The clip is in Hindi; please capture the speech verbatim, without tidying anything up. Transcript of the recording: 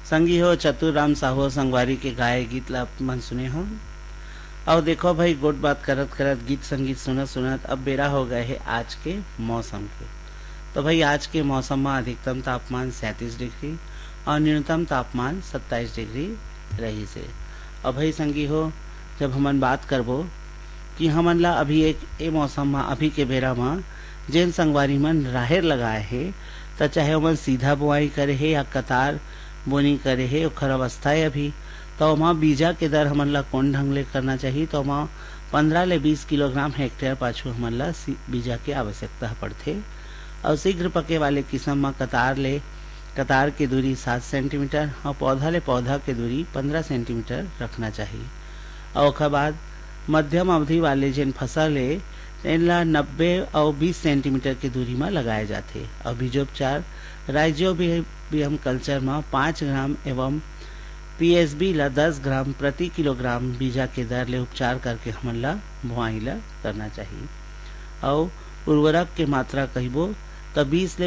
संगी हो चतुराम साहू संगवारी के गाए गीत ला मन सुने हो। और देखो भाई गोट बात करत करत गीत संगीत सुनत सुनत अब बेरा हो गए है आज के मौसम के। तो भाई आज के मौसम में अधिकतम तापमान सैंतीस डिग्री और न्यूनतम तापमान सत्ताईस डिग्री रही से। और भाई संगी हो जब हमन बात करबो कि हमन ला अभी एक ए मौसम में अभी के बेरा में जेन संगवारी मन राहेर लगाए है तो चाहे ओमन सीधा बुआई करे है या कतार बोनी करे है ओखर अवस्था है अभी तो वहाँ बीजा के दर हमन ला कौन ढंग ले करना चाहिए। तो वहाँ पंद्रह ले बीस किलोग्राम हेक्टेयर पाछू हमन ला बीजा के आवश्यकता पड़थे। और शीघ्र पके वाले किस्म में कतार ले कतार की दूरी सात सेंटीमीटर और पौधा ले पौधा की दूरी पंद्रह सेंटीमीटर रखना चाहिए। और ओखर बाद मध्यम अवधि वाले जिन फसल है इनला नब्बे और बीस सेंटीमीटर की दूरी में लगाए जाते। और बीजोपचार राइजोबियम कल्चर में पाँच ग्राम एवं पीएसबी ला दस ग्राम प्रति किलोग्राम बीजा के दर ले उपचार करके हमन ला बुआई ला करना चाहिए। और उर्वरक के मात्रा कहिबो तो बीस ले